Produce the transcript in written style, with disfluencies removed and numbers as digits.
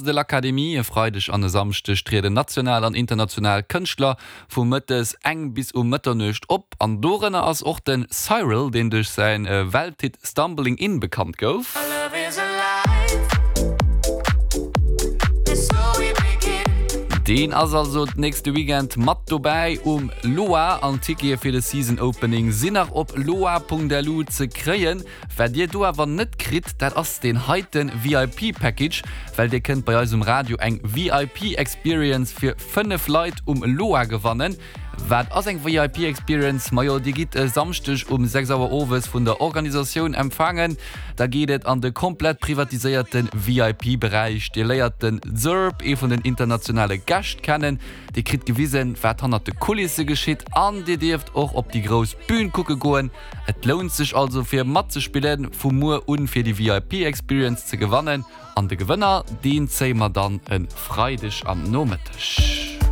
Place de l'Académie freudig an samste strede national an international Künstler vu Mëttes eng bis Mëtternecht op an Dorenne as och den Cyril, den durch sein Welthit Stumbling In bekannt gouf. Den as also nächste Weekend mat vorbei Loa Antike fir de Season Opening sinn nach op loa.delu ze kreien, wer dir du awer net krit, dat ass den heiten VIP Package, weil dir kennt bei eurem Radio eng VIP Experience fir 5 Leute Loa gewannen. Wat ass eng VIP Experience Major Digit samstech 6 Uhr Owes vun der Organisation empfangen. Da gehtt an de komplett privatisierten VIP-Bereich. Die leierten Zerb vun den internationale Gast kennen. Die krit gewissen vertannerte Kulisse geschitt an, die dirft auch op die groß Bühnen gucke goen. Et lohnt sich also fir Mat zu spielen, vu Mur un fir die VIP Experience zu gewannen. An de Gewinner, den zemer dann en Freitag am Nachmittag.